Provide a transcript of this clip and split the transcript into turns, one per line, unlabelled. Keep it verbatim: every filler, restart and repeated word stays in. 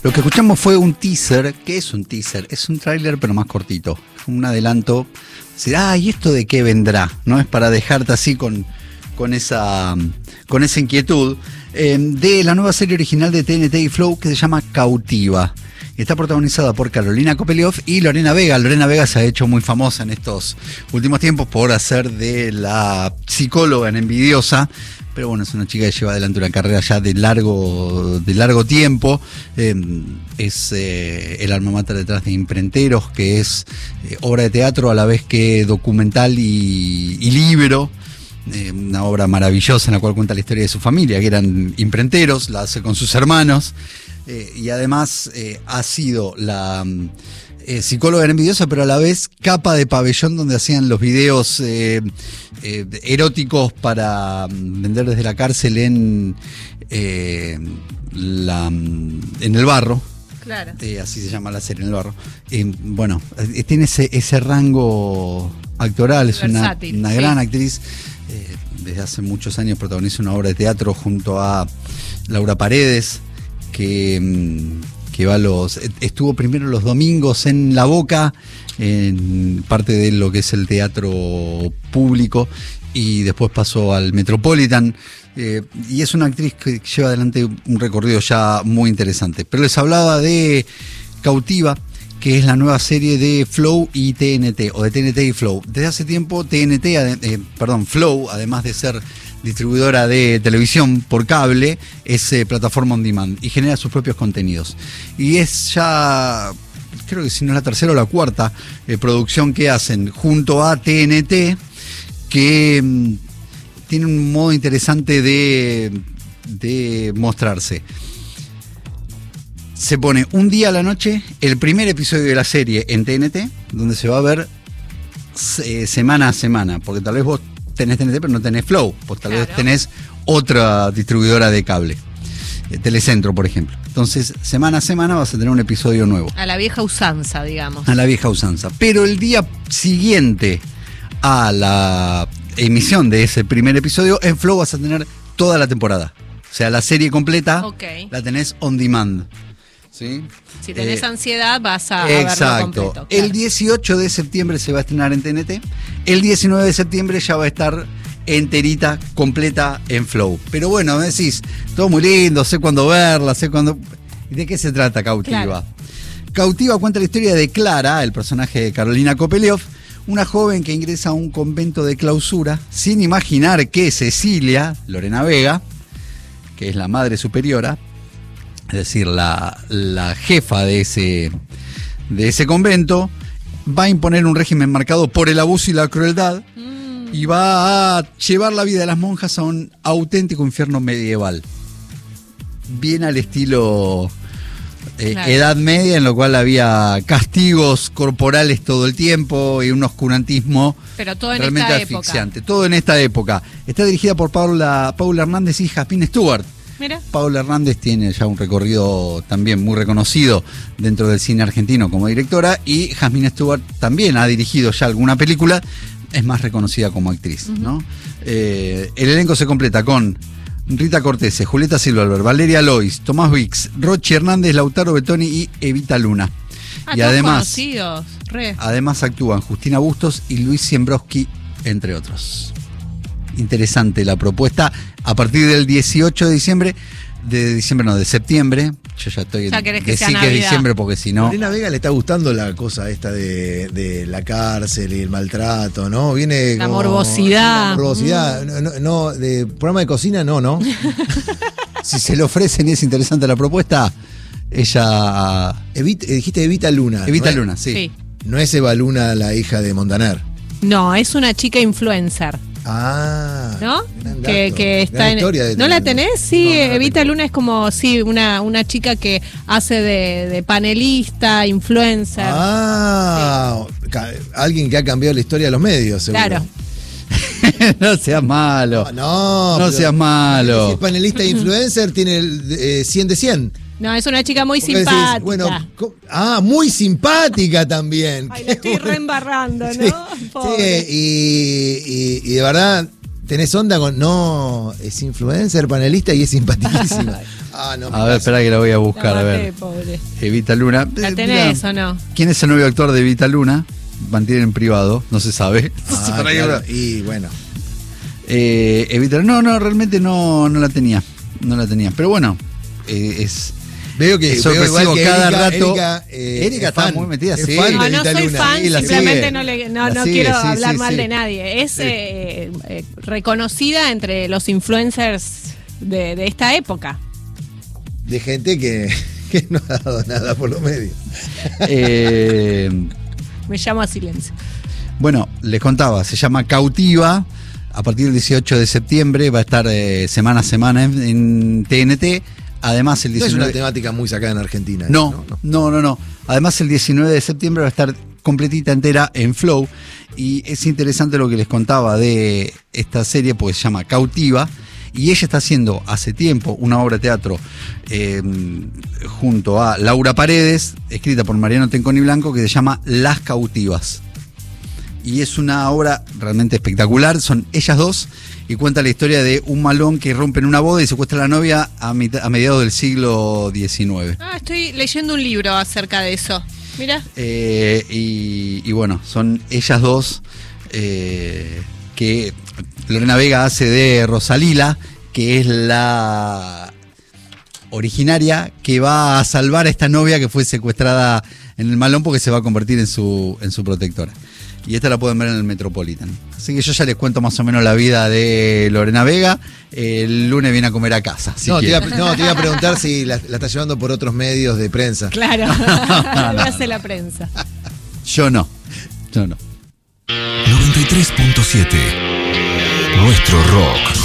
Lo que escuchamos fue un teaser. ¿Qué es un teaser? Es un tráiler pero más cortito. Un adelanto. Decir, ah, ¿y esto de qué vendrá? No es para dejarte así con, con, esa, con esa inquietud. Eh, de la nueva serie original de T N T y Flow que se llama Cautiva. Está protagonizada por Carolina Kopeliov y Lorena Vega. Lorena Vega se ha hecho muy famosa en estos últimos tiempos por hacer de la psicóloga en Envidiosa. Pero bueno, es una chica que lleva adelante una carrera ya de largo, de largo tiempo. Eh, es eh, el alma mater detrás de Imprenteros, que es eh, obra de teatro a la vez que documental y, y libro. Eh, una obra maravillosa en la cual cuenta la historia de su familia, que eran imprenteros, la hace con sus hermanos. Eh, y además eh, ha sido la eh, psicóloga en Envidiosa, pero a la vez capa de pabellón donde hacían los videos eh, eh, eróticos para vender desde la cárcel en, eh, la, en el barro.
Claro.
Eh, así se llama la serie, en el barro. Eh, bueno, eh, tiene ese, ese rango actoral, es una, una
sí.
gran actriz. Eh, desde hace muchos años protagoniza una obra de teatro junto a Laura Paredes. Que, que va los estuvo primero los domingos en La Boca, en parte de lo que es el teatro público, y después pasó al Metropolitan, eh, y es una actriz que lleva adelante un recorrido ya muy interesante. Pero les hablaba de Cautiva, que es la nueva serie de Flow y T N T, o de T N T y Flow. Desde hace tiempo T N T, eh, perdón, Flow, además de ser distribuidora de televisión por cable, es eh, plataforma on demand y genera sus propios contenidos. Y es ya, creo que si no es la tercera o la cuarta eh, producción que hacen junto a T N T, que mm, tiene un modo interesante de, de mostrarse. Se pone un día a la noche el primer episodio de la serie en T N T, donde se va a ver eh, semana a semana, porque tal vez vos tenés T N T pero no tenés Flow, pues tal
claro.
vez tenés otra distribuidora de cable, eh, Telecentro por ejemplo. Entonces semana a semana vas a tener un episodio nuevo.
A la vieja usanza, digamos.
A la vieja usanza. Pero el día siguiente a la emisión de ese primer episodio, en Flow vas a tener toda la temporada. O sea, la serie completa
okay.
la tenés on demand. ¿Sí?
Si tenés eh, ansiedad vas a,
exacto.
a verlo completo. Claro.
El dieciocho de septiembre se va a estrenar en T N T. El diecinueve de septiembre ya va a estar enterita, completa en Flow. Pero bueno, me decís, todo muy lindo, sé cuándo verla, sé cuándo... ¿De qué se trata Cautiva? Claro. Cautiva cuenta la historia de Clara, el personaje de Carolina Kopeliov, una joven que ingresa a un convento de clausura sin imaginar que Cecilia, Lorena Vega, que es la madre superiora, es decir, la, la jefa de ese, de ese convento, va a imponer un régimen marcado por el abuso y la crueldad mm. y va a llevar la vida de las monjas a un auténtico infierno medieval. Bien al estilo eh, claro. Edad Media, en lo cual había castigos corporales todo el tiempo y un oscurantismo
Pero todo en
realmente
esta
asfixiante.
Época.
Todo en esta época. Está dirigida por Paula, Paula Hernández y Jasmine Stewart.
Mira.
Paula Hernández tiene ya un recorrido también muy reconocido dentro del cine argentino como directora, y Jasmine Stewart también ha dirigido ya alguna película, es más reconocida como actriz, uh-huh. ¿no? Eh, el elenco se completa con Rita Cortese, Julieta Silverberg, Valeria Lois, Tomás Vix, Rochi Hernández, Lautaro Bettoni y Evita Luna.
Ah,
y además,
conocidos. Re.
además actúan Justina Bustos y Luis Siembrowski, entre otros. Interesante la propuesta. A partir del dieciocho de diciembre, de diciembre no, de septiembre, yo ya estoy
ya
en
que
que sí que es diciembre porque si no...
A Lorena Vega le está gustando la cosa esta de, de la cárcel y el maltrato, ¿no? Viene
la
como,
morbosidad.
La morbosidad, mm. no, no, no, de programa de cocina no, ¿no?
Si se le ofrecen y es interesante la propuesta, ella...
Evita, dijiste Evita Luna.
Evita
¿no?
Luna, sí.
sí.
No es Eva Luna la hija de Montaner.
No, es una chica influencer.
Ah,
¿no?
Dato,
que, que está en,
de
¿no la tenés? Sí,
no, no la
Evita
tengo.
Luna es como sí, una, una chica que hace de, de panelista, influencer.
Ah, sí. Alguien que ha cambiado la historia de los medios, seguro.
Claro.
No seas malo.
No, no,
no seas malo.
Si es panelista e influencer, tiene eh, cien de cien.
No, es una chica muy
Porque
simpática.
Decís, bueno, ah, muy simpática también.
Ay, la estoy
bueno.
reembarrando, ¿no?
Sí, sí y, y, y de verdad, tenés onda con. No, es influencer, panelista y es simpaticísima. Ah, no,
a ver, espera que la voy a buscar,
La
a
maté,
ver.
pobre.
Evita Luna.
¿La
Eh,
tenés
mirá,
o no?
¿Quién es el novio actor de Evita Luna? Mantiene en privado, no se sabe.
Ah, claro, y bueno.
Eh, Evita, no, no, realmente no, no la tenía. No la tenía. Pero bueno, eh, es.
Veo que,
Es
veo igual
sorpresivo
que
cada
Erika,
rato.
Erika, eh,
Erika
es
está
fan,
muy metida,
es
sí.
fan de
No, no
Evita
soy
Luna.
fan,
Sí, la
simplemente
sigue.
no, le, no,
La
no
sigue,
quiero
sí,
hablar
sí,
mal
sí.
de nadie. Es eh, eh, reconocida entre los influencers de, de esta época.
De gente que, que no ha dado nada por los medios.
Eh,
Me llamo a silencio.
bueno, les contaba, se llama Cautiva. A partir del dieciocho de septiembre va a estar eh, semana a semana en, en T N T. Además, el
No es
diecinueve.
una temática muy sacada en Argentina.
No,
eso, ¿no?
no, no, no. Además, el diecinueve de septiembre va a estar completita entera en Flow. Y es interesante lo que les contaba de esta serie, porque se llama Cautiva. Y ella está haciendo hace tiempo una obra de teatro eh, junto a Laura Paredes, escrita por Mariano Tenconi Blanco, que se llama Las Cautivas. Y es una obra realmente espectacular. Son ellas dos y cuenta la historia de un malón que rompe en una boda y secuestra a la novia a, mitad, a mediados del siglo diecinueve.
Ah, estoy leyendo un libro acerca de eso. Mira.
Eh, y, y bueno, son ellas dos eh, que Lorena Vega hace de Rosalila, que es la originaria que va a salvar a esta novia que fue secuestrada en el malón porque se va a convertir en su, en su protectora. Y esta la pueden ver en el Metropolitan. Así que yo ya les cuento más o menos la vida de Lorena Vega. El lunes viene a comer a casa. Si
no, te iba,
quieren.
no, te iba a preguntar si la, la está llevando por otros medios de prensa.
Claro.
no,
Lo hace
no.
la prensa.
Yo no. Yo no.
noventa y tres punto siete Nuestro rock.